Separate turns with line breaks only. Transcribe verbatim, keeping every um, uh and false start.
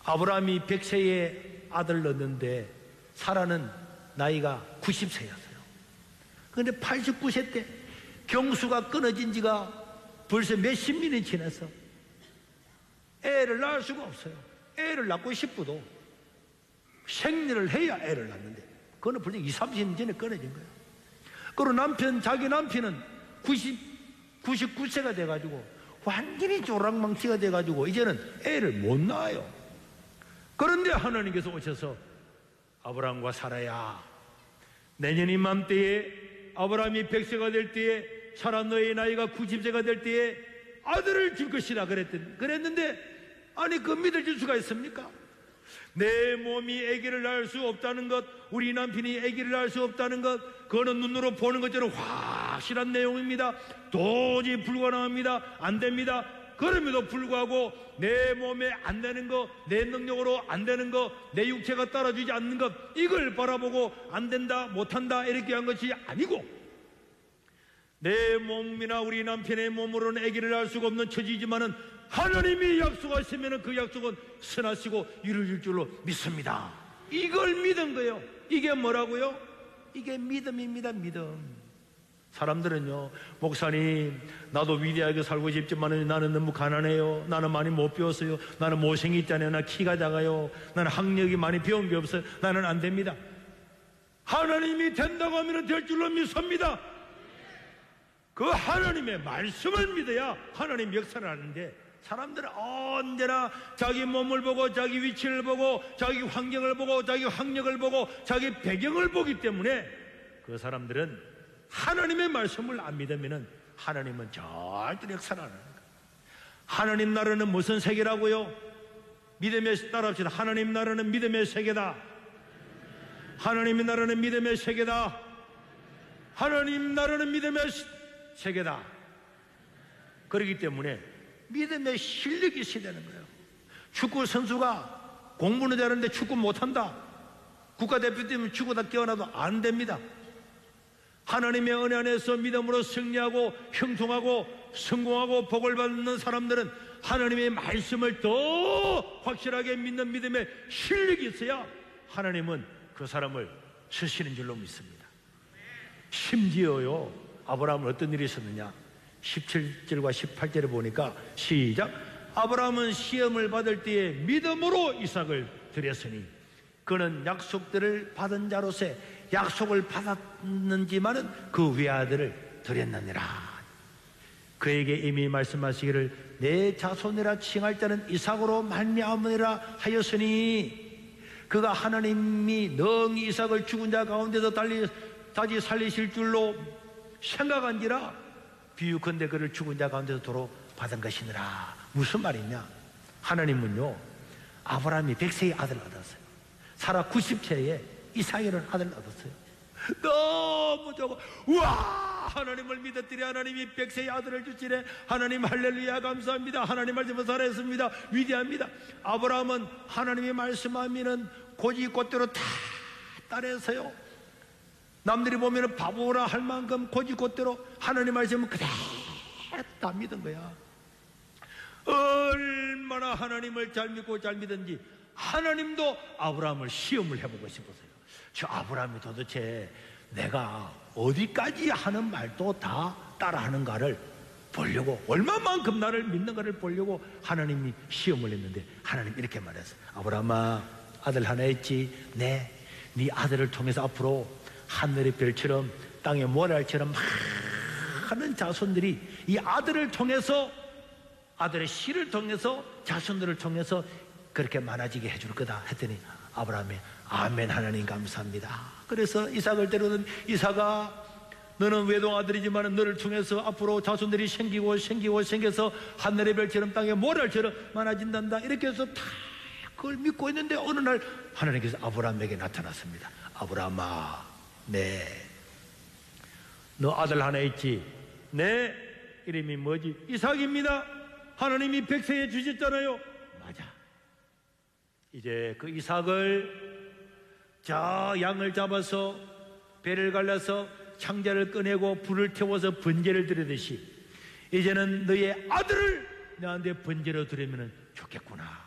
아브라함이 백 세에 아들 낳는데 사라는 나이가 구십 세였어요. 그런데 팔십구 세 때 경수가 끊어진 지가 벌써 몇십 년이 지나서 애를 낳을 수가 없어요. 애를 낳고 싶어도 생리를 해야 애를 낳는데 그거는 벌써 이삼십 년 전에 끊어진 거예요. 그리고 남편, 자기 남편은 구십, 구십구 세가 돼가지고 완전히 조랑망치가 돼가지고 이제는 애를 못 낳아요. 그런데 하나님께서 오셔서 아브라함과 사라야, 내년 이맘때에 아브라함이 백 세가 될 때에 사라 너의 나이가 구십 세가 될 때에 아들을 줄 것이라 그랬더니, 그랬는데 아니 그 믿어줄 수가 있습니까? 내 몸이 아기를 낳을 수 없다는 것, 우리 남편이 아기를 낳을 수 없다는 것, 그거는 눈으로 보는 것처럼 확실한 내용입니다. 도저히 불가능합니다. 안 됩니다. 그럼에도 불구하고 내 몸에 안 되는 거, 내 능력으로 안 되는 거, 내 육체가 따라주지 않는 것, 이걸 바라보고 안 된다, 못한다 이렇게 한 것이 아니고, 내 몸이나 우리 남편의 몸으로는 아기를 낳을 수가 없는 처지지만은 하나님이 약속하시면 그 약속은 선하시고 이루어질 줄로 믿습니다. 이걸 믿은 거예요. 이게 뭐라고요? 이게 믿음입니다. 믿음. 사람들은요, 목사님 나도 위대하게 살고 싶지만 나는 너무 가난해요, 나는 많이 못 배웠어요, 나는 못생겼잖아요, 나 키가 작아요, 나는 학력이 많이 배운 게 없어요, 나는 안 됩니다. 하나님이 된다고 하면 될 줄로 믿습니다. 그 하나님의 말씀을 믿어야 하나님 역사를 하는데, 사람들은 언제나 자기 몸을 보고 자기 위치를 보고 자기 환경을 보고 자기 학력을 보고 자기 배경을 보기 때문에 그 사람들은 하나님의 말씀을 안 믿으면 하나님은 절대 역사를 안 하는 거예요. 하나님 나라는 무슨 세계라고요? 믿음의 따라합시다. 하나님 나라는 믿음의 세계다. 하나님의 나라는 믿음의 세계다. 하나님 나라는 믿음의 세계다. 그렇기 때문에 믿음의 실력이 있어야 되는 거예요. 축구 선수가 공부는 잘하는데 축구 못한다, 국가대표팀은 축구 다 깨어나도 안 됩니다. 하나님의 은혜 안에서 믿음으로 승리하고 형통하고 성공하고 복을 받는 사람들은 하나님의 말씀을 더 확실하게 믿는 믿음의 실력이 있어야 하나님은 그 사람을 쓰시는 줄로 믿습니다. 심지어요, 아브라함은 어떤 일이 있었느냐, 십칠 절과 십팔 절에 보니까 시작. 아브라함은 시험을 받을 때에 믿음으로 이삭을 드렸으니 그는 약속들을 받은 자로서 약속을 받았는지만은 그 외아들을 드렸느니라. 그에게 이미 말씀하시기를 내 자손이라 칭할 자는 이삭으로 말미암으리라 하였으니, 그가 하나님이 능히 이삭을 죽은 자 가운데서 달리 다시 살리실 줄로 생각한지라 비유컨대 그를 죽은 자 가운데서 도로 받은 것이니라. 무슨 말이냐, 하나님은요 아브라함이 백 세의 아들을 얻었어요. 사라 구십 세에 이삭이라는 아들을 얻었어요. 너무 좋고, 우와 하나님을 믿었더니 하나님이 백 세의 아들을 주시네, 하나님 할렐루야 감사합니다, 하나님 말씀을 살아있습니다, 위대합니다. 아브라함은 하나님이 말씀하면은 고지곧대로 다 따라서요, 남들이 보면 바보라 할 만큼 고지곧대로 하나님 말씀은 그대로 다 믿은 거야. 얼마나 하나님을 잘 믿고 잘 믿은지 하나님도 아브라함을 시험을 해보고 싶었어요. 저 아브라함이 도대체 내가 어디까지 하는 말도 다 따라하는가를 보려고, 얼마만큼 나를 믿는가를 보려고 하나님이 시험을 했는데, 하나님 이렇게 말했어요. 아브라함아, 아들 하나 있지? 네, 네 아들을 통해서 앞으로 하늘의 별처럼 땅의 모래알처럼 많은 자손들이 이 아들을 통해서, 아들의 씨를 통해서, 자손들을 통해서 그렇게 많아지게 해줄 거다 했더니 아브라함이 아멘 하나님 감사합니다. 그래서 이삭을 데려오는, 이삭아 너는 외동 아들이지만 너를 통해서 앞으로 자손들이 생기고 생기고 생겨서 하늘의 별처럼 땅의 모래알처럼 많아진단다, 이렇게 해서 다 그걸 믿고 있는데 어느 날 하나님께서 아브라함에게 나타났습니다. 아브라함아, 네, 너 아들 하나 있지? 네, 이름이 뭐지? 이삭입니다. 하나님이 백 세에 주셨잖아요. 맞아. 이제 그 이삭을, 저 양을 잡아서 배를 갈라서 창자를 꺼내고 불을 태워서 번제를 드리듯이 이제는 너의 아들을 나한테 번제로 드리면 좋겠구나.